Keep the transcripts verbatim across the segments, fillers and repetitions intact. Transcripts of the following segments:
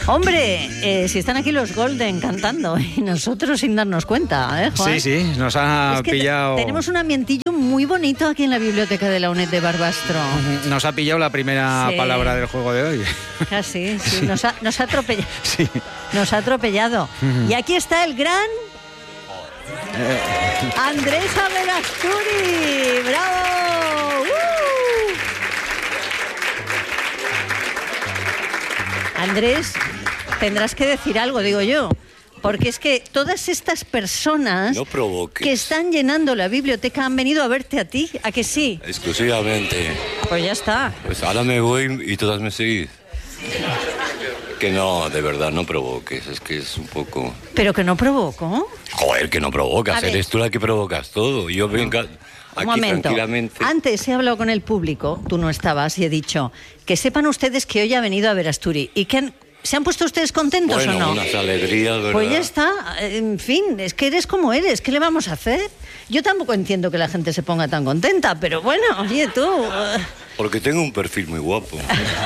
Hombre, eh, si están aquí los Golden cantando y nosotros sin darnos cuenta, ¿eh, Juan? Sí, sí, nos ha es que pillado... Te, tenemos un ambientillo muy bonito aquí en la biblioteca de la UNED de Barbastro. Nos ha pillado la primera sí. palabra del juego de hoy. Casi, sí, sí. Nos, ha, nos ha atropellado. Sí. Nos ha atropellado. Uh-huh. Y aquí está el gran... Eh. Andrés Averasturi. ¡Bravo! ¡Uh! Andrés, tendrás que decir algo, digo yo. Porque es que todas estas personas no que están llenando la biblioteca han venido a verte a ti, ¿a que sí? Exclusivamente. Pues ya está. Pues ahora me voy y todas me seguís. Que no, de verdad, no provoques, es que es un poco... ¿Pero que no provoco? Joder, que no provocas, eres tú la que provocas todo. Yo venga aquí un momento. Tranquilamente... Antes he hablado con el público, tú no estabas, y he dicho que sepan ustedes que hoy ha venido a Averasturi y que han... ¿Se han puesto ustedes contentos bueno, o no? Unas alegrías, ¿verdad? Pues ya está, en fin, es que eres como eres, ¿qué le vamos a hacer? Yo tampoco entiendo que la gente se ponga tan contenta, pero bueno, oye tú... Porque tengo un perfil muy guapo.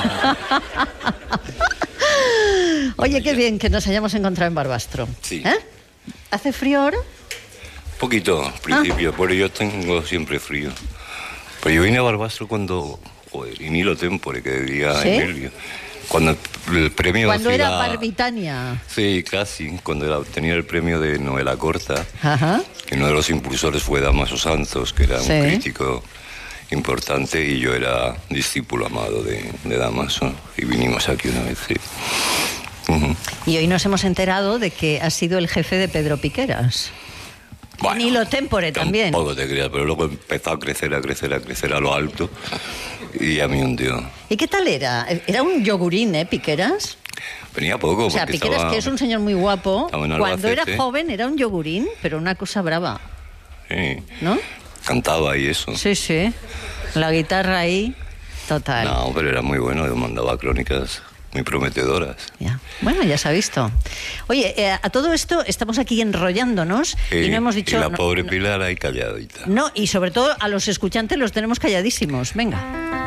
Oye, qué bien que nos hayamos encontrado en Barbastro. Sí. ¿Eh? ¿Hace frío ahora? Poquito, al principio, ah. pero yo tengo siempre frío. Pero yo vine a Barbastro cuando... Joder, y ni lo tempore, que diría ¿Sí? Emilio. Cuando el premio... Cuando era Barbitania. Sí, casi. Cuando era, tenía el premio de novela corta. Ajá. Que uno de los impulsores fue Damaso Santos, que era sí. un crítico importante, y yo era discípulo amado de, de Damaso. Y vinimos aquí una vez, sí. Uh-huh. Y hoy nos hemos enterado de que has sido el jefe de Pedro Piqueras. Bueno, Ni lo tempore también. Tampoco te creas, pero luego empezó a crecer, a crecer, a crecer a lo alto y a mí hundió. ¿Y qué tal era? ¿Era un yogurín, eh, Piqueras? Venía poco. O sea, Piqueras, estaba, que es un señor muy guapo, cuando Albacete. Era joven era un yogurín, pero una cosa brava. Sí. ¿No? Cantaba y eso. Sí, sí. La guitarra ahí, total. No, pero era muy bueno, mandaba crónicas muy prometedoras. Ya. Bueno, ya se ha visto. Oye, eh, a todo esto estamos aquí enrollándonos sí, y no hemos dicho... Y la no, pobre no, Pilar ahí calladita. No, y sobre todo a los escuchantes los tenemos calladísimos. Venga.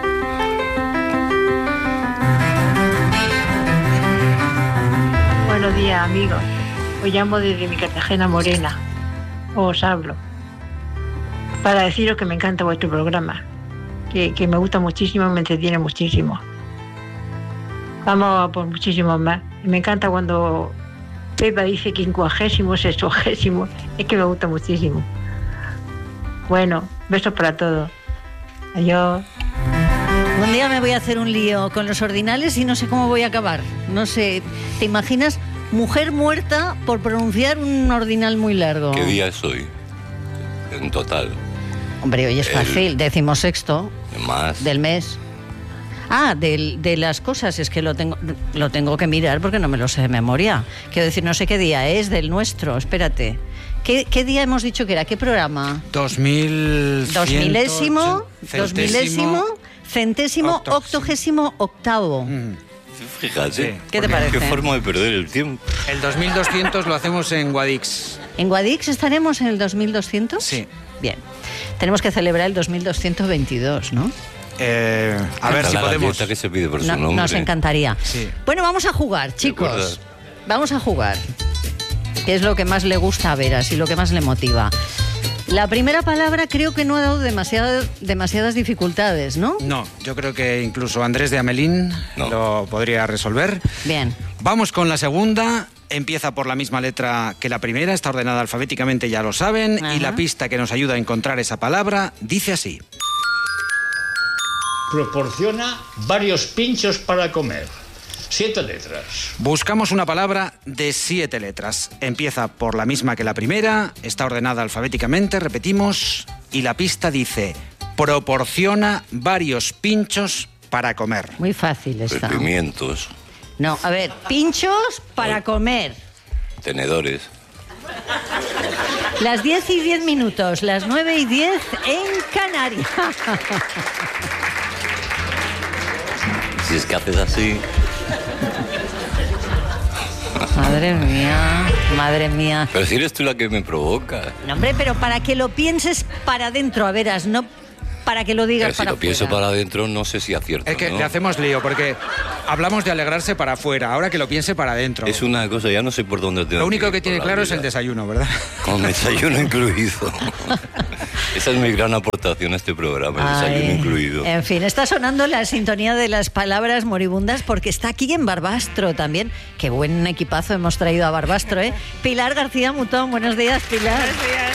Buenos días, amigos. Os llamo desde mi Cartagena morena. Os hablo para deciros que me encanta vuestro programa, que, que me gusta muchísimo y me entretiene muchísimo. Vamos a por muchísimos más. Y me encanta cuando Pepa dice quincuagésimo, sexuagésimo. Es que me gusta muchísimo. Bueno, besos para todos. Adiós. Un día me voy a hacer un lío con los ordinales y no sé cómo voy a acabar. No sé, ¿te imaginas? Mujer muerta por pronunciar un ordinal muy largo. ¿Qué día es hoy? En total. Hombre, hoy es El... fácil, decimosexto Más. del mes. Ah, de, de las cosas, es que lo tengo, lo tengo que mirar porque no me lo sé de memoria. Quiero decir, no sé qué día es del nuestro, espérate. ¿Qué, qué día hemos dicho que era? ¿Qué programa? Dos mil... Dos milésimo, dos milésimo, centésimo, octogésimo. octogésimo octavo. Mm. Fíjate. Sí. ¿Qué te parece? Qué forma de perder el tiempo. El dos mil doscientos lo hacemos en Guadix. ¿En Guadix estaremos en el dos mil doscientos? Sí. Bien. Tenemos que celebrar el dos mil doscientos veintidós, ¿no? Eh, a ver si la podemos. Que se pide por su No, nombre. nos encantaría. Sí. Bueno, vamos a jugar, chicos. Vamos a jugar. Que es lo que más le gusta a Veras y lo que más le motiva. La primera palabra creo que no ha dado demasiadas, demasiadas dificultades, ¿no? No, yo creo que incluso Andrés de Amelín no. lo podría resolver. Bien. Vamos con la segunda. Empieza por la misma letra que la primera, está ordenada alfabéticamente, ya lo saben. Ajá. Y la pista que nos ayuda a encontrar esa palabra dice así. Proporciona varios pinchos para comer. Siete letras. Buscamos una palabra de siete letras. Empieza por la misma que la primera, está ordenada alfabéticamente, repetimos, y la pista dice: proporciona varios pinchos para comer. Muy fácil está. Pimientos. No, a ver, pinchos para comer. Tenedores. Las diez y diez minutos, las nueve y diez en Canarias. Si es que haces así... Madre mía, madre mía. Pero si eres tú la que me provoca. No, hombre, pero para que lo pienses para adentro, a veras, no para que lo digas Pero si para lo pienso afuera. para adentro, no sé si acierto. Es que ¿no? le hacemos lío, porque hablamos de alegrarse para afuera, ahora que lo piense para adentro. Es una cosa, ya no sé por dónde tengo Lo único ir que por tiene la claro vida. es el desayuno, ¿verdad? Con desayuno incluido. Esa es mi gran aportación a este programa, el Ay, desayuno incluido. En fin, está sonando la sintonía de las palabras moribundas porque está aquí en Barbastro también. Qué buen equipazo hemos traído a Barbastro, ¿eh? Pilar García Mutón, buenos días, Pilar. Buenos días.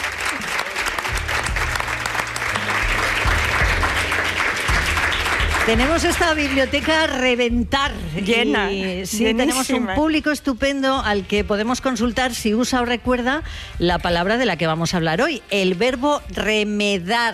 Tenemos esta biblioteca a reventar. Llena, Y, sí, llenísima. tenemos un público estupendo al que podemos consultar si usa o recuerda la palabra de la que vamos a hablar hoy, el verbo remedar.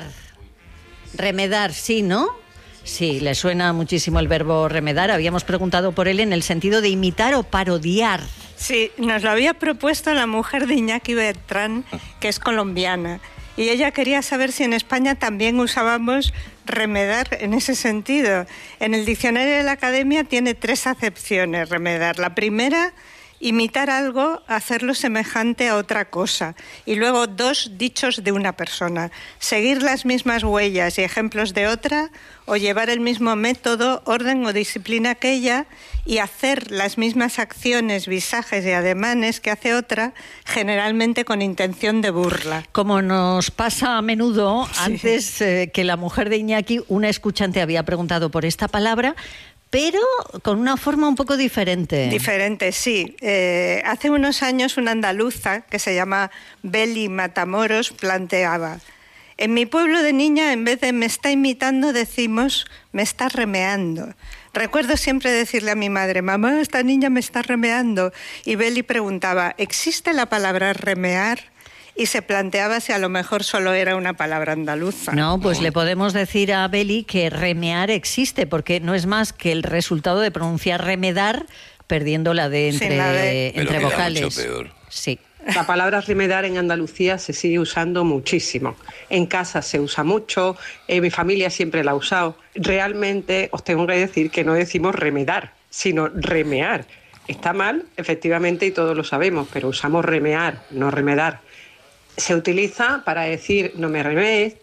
Remedar, sí, ¿no? Sí, le suena muchísimo el verbo remedar. Habíamos preguntado por él en el sentido de imitar o parodiar. Sí, nos lo había propuesto la mujer de Iñaki Bertrán, que es colombiana. Y ella quería saber si en España también usábamos remedar en ese sentido. En el diccionario de la Academia tiene tres acepciones remedar. La primera, imitar algo, hacerlo semejante a otra cosa. Y luego dos dichos de una persona. Seguir las mismas huellas y ejemplos de otra, o llevar el mismo método, orden o disciplina que ella, y hacer las mismas acciones, visajes y ademanes que hace otra, generalmente con intención de burla. Como nos pasa a menudo, Sí. antes eh, que la mujer de Iñaki, una escuchante había preguntado por esta palabra, pero con una forma un poco diferente. Diferente, sí. Eh, hace unos años una andaluza que se llama Beli Matamoros planteaba: en mi pueblo de niña, en vez de me está imitando, decimos me está remeando. Recuerdo siempre decirle a mi madre: mamá, esta niña me está remeando. Y Beli preguntaba: ¿existe la palabra remear? Y se planteaba si a lo mejor solo era una palabra andaluza. No, pues le podemos decir a Beli que remear existe, porque no es más que el resultado de pronunciar remedar, perdiendo la D entre, Sin la D. entre Pero queda vocales. mucho peor. Sí. La palabra remedar en Andalucía se sigue usando muchísimo. En casa se usa mucho, en mi familia siempre la ha usado. Realmente os tengo que decir que no decimos remedar, sino remear. Está mal, efectivamente, y todos lo sabemos, pero usamos remear, no remedar. Se utiliza para decir no me remees,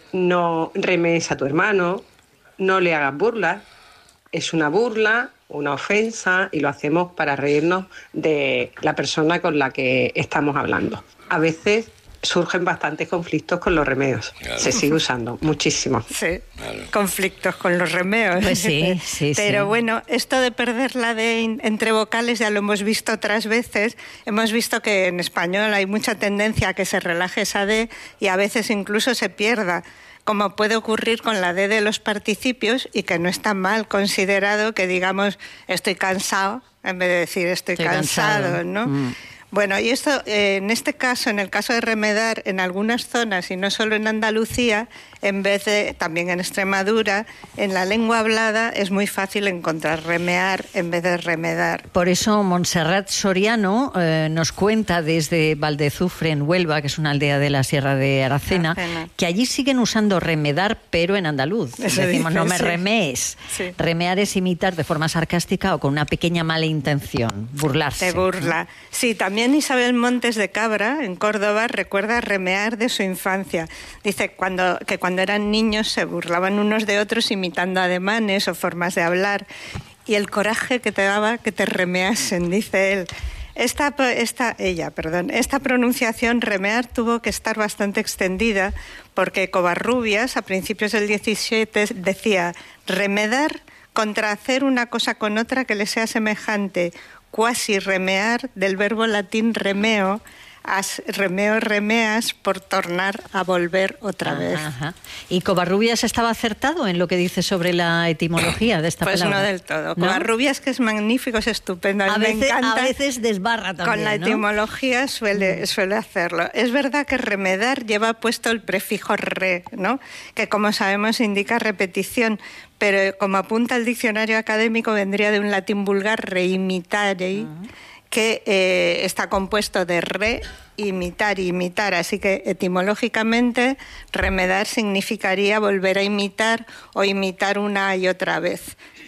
no remees a tu hermano, no le hagas burlas. Es una burla, una ofensa, y lo hacemos para reírnos de la persona con la que estamos hablando. A veces surgen bastantes conflictos con los remeos. Claro. Se sigue usando muchísimo. Sí, Claro. conflictos con los remeos. Pues sí, sí, Pero sí. bueno, esto de perder la D in- entre vocales ya lo hemos visto otras veces. Hemos visto que en español hay mucha tendencia a que se relaje esa D y a veces incluso se pierda, como puede ocurrir con la D de los participios, y que no es tan mal considerado que digamos estoy cansado en vez de decir estoy, Estoy cansado, cansado. ¿no? Mm. Bueno, y esto, eh, en este caso, en el caso de remedar, en algunas zonas, y no solo en Andalucía, en vez de, también en Extremadura, en la lengua hablada es muy fácil encontrar remear en vez de remedar. Por eso Montserrat Soriano eh, nos cuenta desde Valdezufre, en Huelva, que es una aldea de la Sierra de Aracena, Aracena. que allí siguen usando remedar, pero en andaluz. Eso Decimos, dice, no me sí. remees. Sí. Remear es imitar de forma sarcástica o con una pequeña mala intención, burlarse. Se burla. Sí, también Isabel Montes de Cabra, en Córdoba, recuerda remear de su infancia. Dice cuando, que cuando eran niños se burlaban unos de otros imitando ademanes o formas de hablar, y el coraje que te daba que te remeasen, dice él. Esta, esta, ella, perdón, esta pronunciación remear tuvo que estar bastante extendida porque Covarrubias, a principios del diecisiete, decía remedar contra hacer una cosa con otra que le sea semejante, cuasi remear, del verbo latín remeo, as, remeo remeas, por tornar a volver otra vez. Ajá. ¿Y Covarrubias estaba acertado en lo que dice sobre la etimología de esta Pues palabra? no del todo. ¿No? Covarrubias, que es magnífico, es estupendo. A, A mí me veces, encanta. a veces desbarra también, Con la ¿no? etimología suele, suele hacerlo. Es verdad que remedar lleva puesto el prefijo re, ¿no? Que como sabemos indica repetición, pero como apunta el diccionario académico vendría de un latín vulgar reimitare, uh-huh. que eh, está compuesto de re, imitar y imitar, así que etimológicamente remedar significaría volver a imitar o imitar una y otra vez.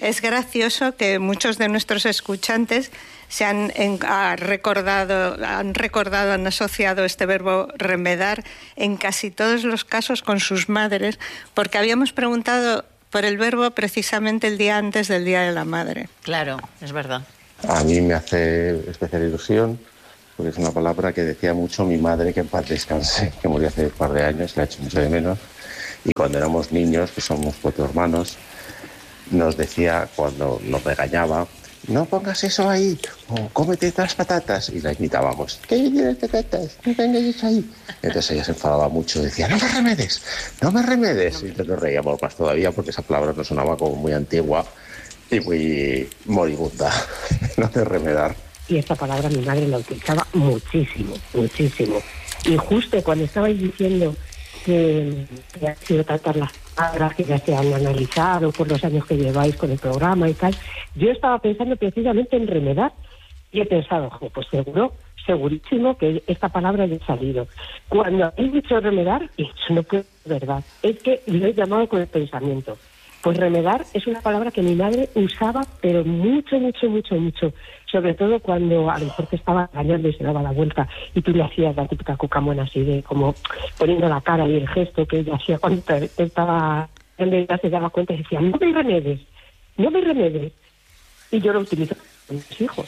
es gracioso que muchos de nuestros escuchantes se han, en, ha recordado, han recordado, han asociado este verbo remedar en casi todos los casos con sus madres, porque habíamos preguntado por el verbo precisamente el día antes del Día de la Madre. Claro, es verdad. A mí me hace especial ilusión, porque es una palabra que decía mucho mi madre, que en paz descanse, que murió hace un par de años, la he hecho mucho de menos. Y cuando éramos niños, que somos cuatro hermanos, nos decía, cuando nos regañaba, no pongas eso ahí, o cómete estas patatas. Y la imitábamos, ¿qué tienes patatas? No tengas eso ahí. Entonces ella se enfadaba mucho, decía, no me remedes, no me remedes. Y entonces nos reíamos más todavía, porque esa palabra nos sonaba como muy antigua y muy moribunda, no de remedar. Y esta palabra mi madre la utilizaba muchísimo, muchísimo. Y justo cuando estabais diciendo que, que han sido tantas las palabras que ya se han analizado por los años que lleváis con el programa y tal, yo estaba pensando precisamente en remedar y he pensado, pues seguro, segurísimo que esta palabra ya ha salido. Cuando habéis dicho remedar, eso no puede ser verdad, es que lo he llamado con el pensamiento. Pues remedar es una palabra que mi madre usaba, pero mucho, mucho, mucho, mucho. Sobre todo cuando a lo mejor te estaba engañando y se daba la vuelta y tú le hacías la típica cucamona así de como poniendo la cara y el gesto que ella hacía cuando te, te estaba, él ya se daba cuenta y decía, no me remedes, no me remedes. Y yo lo utilizo con mis hijos.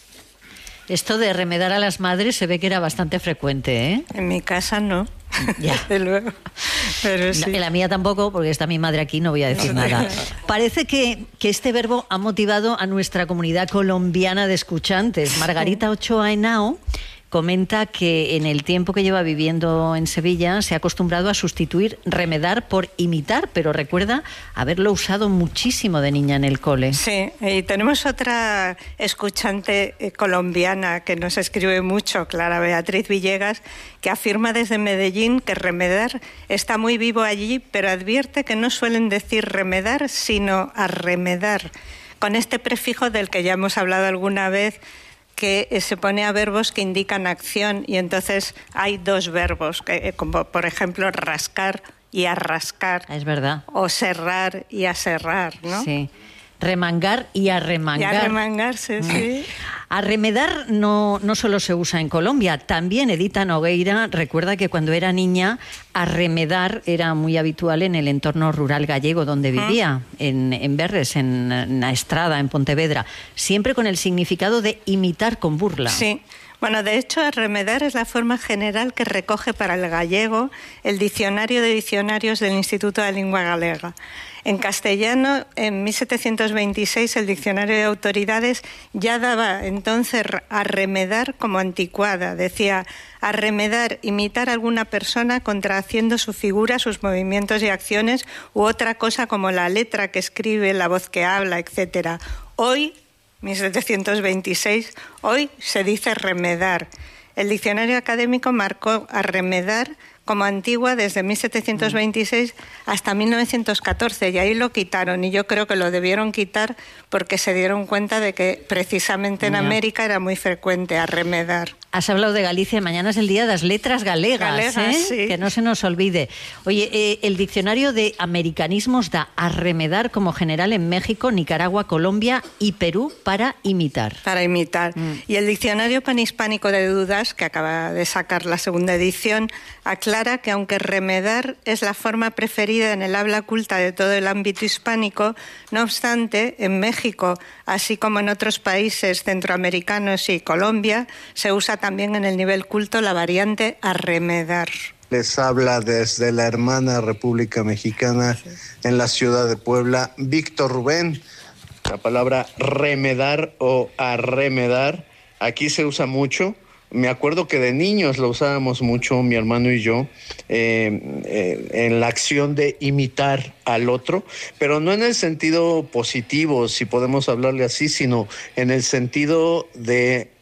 Esto de remedar a las madres se ve que era bastante frecuente, ¿eh? En mi casa no. Ya. Desde luego. Pero sí. En la mía tampoco, porque está mi madre aquí, no voy a decir nada. Parece que, que este verbo ha motivado a nuestra comunidad colombiana de escuchantes. Margarita Ochoa Henao comenta que en el tiempo que lleva viviendo en Sevilla se ha acostumbrado a sustituir remedar por imitar, pero recuerda haberlo usado muchísimo de niña en el cole. Sí, y tenemos otra escuchante eh, colombiana que nos escribe mucho, Clara Beatriz Villegas, que afirma desde Medellín que remedar está muy vivo allí, pero advierte que no suelen decir remedar, sino arremedar, con este prefijo del que ya hemos hablado alguna vez, que se pone a verbos que indican acción, y entonces hay dos verbos, que, como por ejemplo rascar y arrascar. Es verdad. O serrar y aserrar, ¿no? Sí. Remangar y arremangar. Y arremangarse, sí. Arremedar no, no solo se usa en Colombia, también Edita Nogueira recuerda que cuando era niña arremedar era muy habitual en el entorno rural gallego donde vivía, uh-huh. en, en Berres, en, en la Estrada, en Pontevedra, siempre con el significado de imitar con burla. Sí. Bueno, de hecho, arremedar es la forma general que recoge para el gallego el Diccionario de Diccionarios del Instituto de Lengua Galega. En castellano, en mil setecientos veintiséis, el Diccionario de Autoridades ya daba entonces arremedar como anticuada. Decía, arremedar, imitar a alguna persona contrahaciendo su figura, sus movimientos y acciones, u otra cosa como la letra que escribe, la voz que habla, etcétera. Hoy, mil setecientos veintiséis, hoy se dice remedar. El diccionario académico marcó arremedar como antigua desde mil setecientos veintiséis hasta mil novecientos catorce, y ahí lo quitaron, y yo creo que lo debieron quitar porque se dieron cuenta de que precisamente en América era muy frecuente arremedar. Has hablado de Galicia, mañana es el Día de las Letras Galegas, Galegas, ¿eh? Sí. Que no se nos olvide. Oye, eh, el diccionario de americanismos da arremedar como general en México, Nicaragua, Colombia y Perú para imitar. Para imitar. Mm. Y el diccionario panhispánico de dudas, que acaba de sacar la segunda edición, aclara que aunque remedar es la forma preferida en el habla culta de todo el ámbito hispánico, no obstante, en México, así como en otros países centroamericanos y Colombia, se usa también en el nivel culto la variante arremedar. Les habla desde la hermana República Mexicana en la ciudad de Puebla, Víctor Rubén. La palabra remedar o arremedar aquí se usa mucho. Me acuerdo que de niños lo usábamos mucho, mi hermano y yo, eh, eh, en la acción de imitar al otro, pero no en el sentido positivo, si podemos hablarle así, sino en el sentido de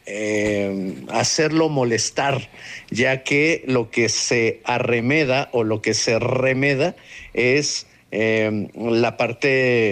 eh, hacerlo molestar, ya que lo que se arremeda o lo que se remeda es Eh, la parte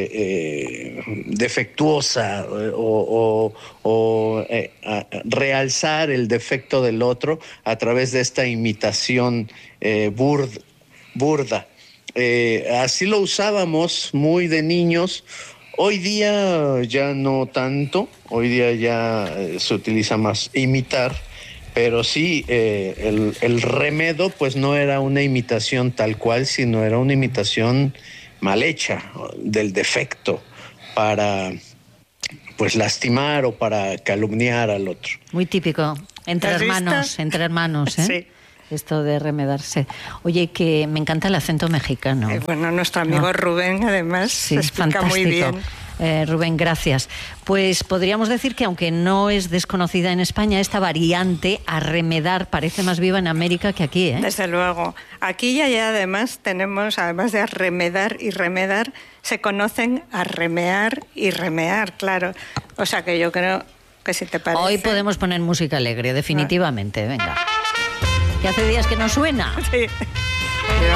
eh, defectuosa o, o, o eh, a, realzar el defecto del otro a través de esta imitación eh, burd, burda. Eh, así lo usábamos muy de niños. Hoy día ya no tanto, hoy día ya eh, se utiliza más imitar, pero sí, eh, el, el remedo pues no era una imitación tal cual, sino era una imitación mal hecha, del defecto, para pues lastimar o para calumniar al otro. Muy típico, entre hermanos, entre hermanos, ¿eh? Sí. Esto de remedarse. Oye, que me encanta el acento mexicano. Eh, bueno, nuestro amigo ¿no? Rubén, además, sí, se explica fantástico. muy bien. Eh, Rubén, gracias. Pues podríamos decir que aunque no es desconocida en España, esta variante, arremedar, parece más viva en América que aquí, ¿eh? Desde luego. Aquí ya, ya además tenemos, además de arremedar y remedar, se conocen arremear y remear, claro. O sea que yo creo que si te parece... Hoy podemos poner música alegre, definitivamente. Venga. Que hace días que no suena. Sí.